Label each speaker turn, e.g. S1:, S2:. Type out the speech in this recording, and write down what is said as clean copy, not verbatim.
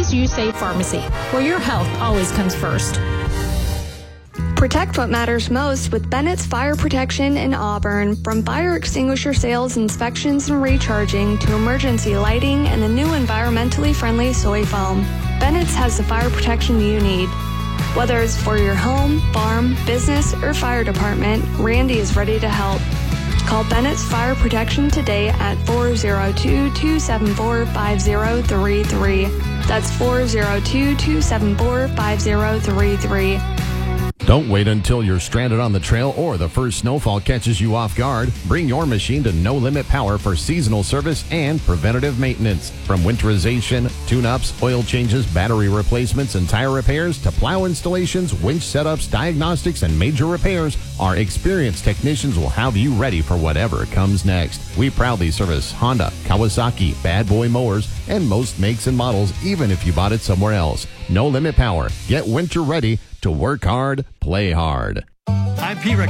S1: choose U-Save Pharmacy, where your health always comes first.
S2: Protect what matters most with Bennett's Fire Protection in Auburn. From fire extinguisher sales, inspections, and recharging to emergency lighting and the new environmentally friendly soy foam, Bennett's has the fire protection you need. Whether it's for your home, farm, business, or fire department, Randy is ready to help. Call Bennett's Fire Protection today at 402-274-5033. That's 402-274-5033.
S3: Don't wait until you're stranded on the trail or the first snowfall catches you off guard. Bring your machine to No Limit Power for seasonal service and preventative maintenance. From winterization, tune-ups, oil changes, battery replacements, and tire repairs to plow installations, winch setups, diagnostics, and major repairs, our experienced technicians will have you ready for whatever comes next. We proudly service Honda, Kawasaki, Bad Boy mowers, and most makes and models, even if you bought it somewhere else. No Limit Power. Get winter ready to work hard, play hard.
S4: I'm Pete